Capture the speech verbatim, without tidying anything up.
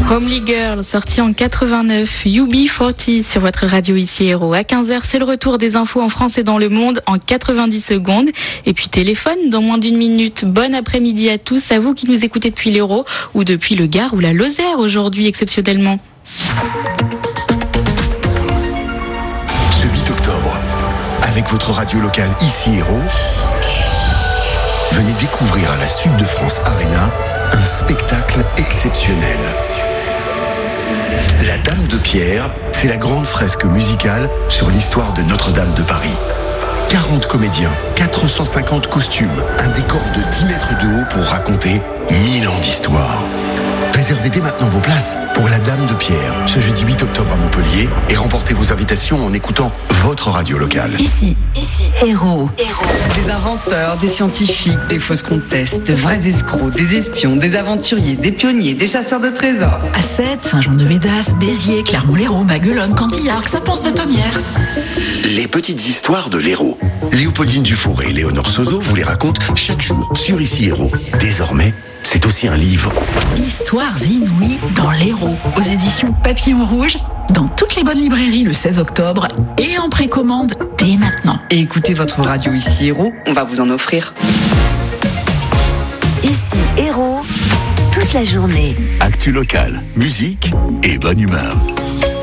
Homely Girl, sorti en quatre-vingt-neuf, U B quarante sur votre radio ici Héros. À quinze heures, c'est le retour des infos en France et dans le monde en quatre-vingt-dix secondes. Et puis téléphone dans moins d'une minute. Bon après-midi à tous, à vous qui nous écoutez depuis l'Hérault ou depuis le Gard ou la Lozère aujourd'hui exceptionnellement. Ce huit octobre, avec votre radio locale ici Hérault, venez découvrir à la Sud de France Arena un spectacle exceptionnel. La Dame de Pierre, c'est la grande fresque musicale sur l'histoire de Notre-Dame de Paris. quarante comédiens, quatre cent cinquante costumes, un décor de dix mètres de haut pour raconter mille ans d'histoire. Réservez dès maintenant vos places pour la Dame de Pierre, ce jeudi huit octobre à Montpellier, et remportez vos invitations en écoutant votre radio locale. Ici, ici, Héros. Héros. Des inventeurs, des scientifiques, des fausses comtesses, de vrais escrocs, des espions, des aventuriers, des pionniers, des chasseurs de trésors. À Sète, Saint-Jean-de-Védas, Béziers, Clermont-Lérault, Maguelone, Cantillac, Saint-Pons-de-Thomières. Les petites histoires de l'Hérault. Léopoldine Dufour et Léonore Sozo vous les racontent chaque jour sur Ici Héros. Désormais, c'est aussi un livre. Histoires inouïes dans l'Hérault, aux éditions Papillon Rouge, dans toutes les bonnes librairies le seize octobre et en précommande dès maintenant. Et écoutez votre radio ici Héros, on va vous en offrir. Ici Héros, toute la journée. Actu locale, musique et bonne humeur.